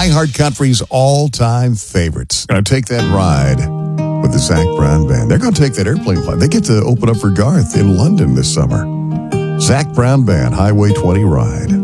iHeartCountry's all-time favorites. Going to take that ride with the Zach Brown Band. They're going to take that airplane flight. They get to open up for Garth in London this summer. Zach Brown Band, Highway 20 Ride.